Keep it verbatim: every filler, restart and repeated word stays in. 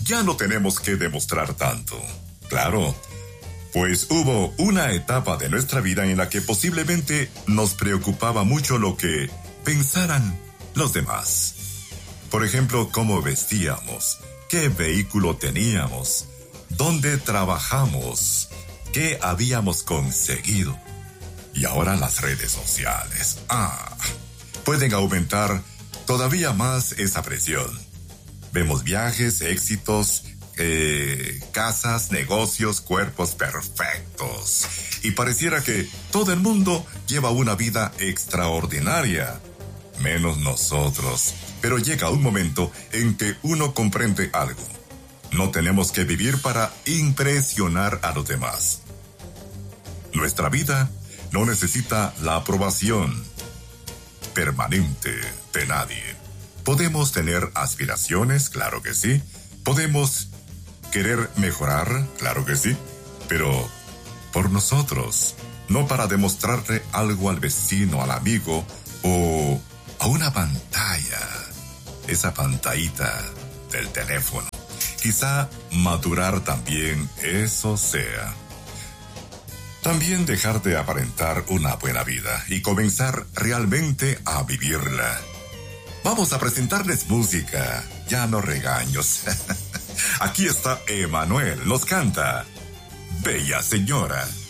ya no tenemos que demostrar tanto. Claro, pues hubo una etapa de nuestra vida en la que posiblemente nos preocupaba mucho lo que pensaran los demás. Por ejemplo, cómo vestíamos, qué vehículo teníamos, dónde trabajamos, qué habíamos conseguido. Y ahora las redes sociales, ah, pueden aumentar todavía más esa presión. Vemos viajes, éxitos, eh, casas, negocios, cuerpos perfectos. Y pareciera que todo el mundo lleva una vida extraordinaria, menos nosotros. Pero llega un momento en que uno comprende algo. No tenemos que vivir para impresionar a los demás. Nuestra vida no necesita la aprobación permanente de nadie. Podemos tener aspiraciones, claro que sí. Podemos querer mejorar, claro que sí. Pero por nosotros, no para demostrarle algo al vecino, al amigo o a una pantalla. Esa pantallita del teléfono. Quizá madurar también eso sea. También dejar de aparentar una buena vida y comenzar realmente a vivirla. Vamos a presentarles música, ya no regaños. Aquí está Emanuel, nos canta Bella Señora.